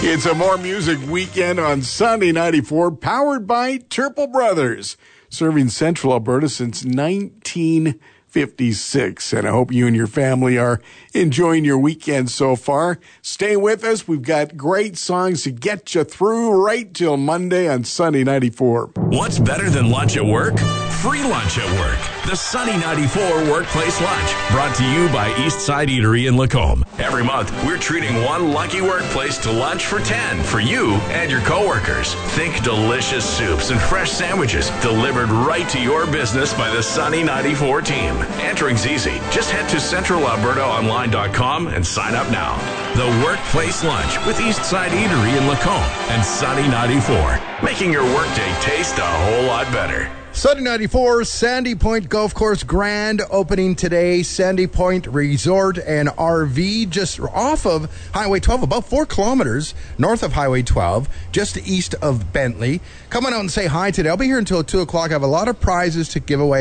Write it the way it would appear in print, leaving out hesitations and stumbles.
It's a More Music weekend on Sunday 94, powered by Turple Brothers, serving Central Alberta since 1956. And I hope you and your family are enjoying your weekend so far. Stay with us. We've got great songs to get you through right till Monday on Sunday 94. What's better than lunch at work? Free lunch at work. The Sunny 94 Workplace Lunch, brought to you by Eastside Eatery in Lacombe. Every month, we're treating one lucky workplace to lunch for 10 for you and your coworkers. Think delicious soups and fresh sandwiches delivered right to your business by the Sunny 94 team. Entering's easy. Just head to centralalbertaonline.com and sign up now. The Workplace Lunch with Eastside Eatery in Lacombe and Sunny 94, making your workday taste a whole lot better. Sunday 94, Sandy Point Golf Course grand opening today. Sandy Point Resort and RV, just off of Highway 12, about 4 kilometers north of Highway 12, just east of Bentley. Come on out and say hi today. I'll be here until 2 o'clock. I have a lot of prizes to give away.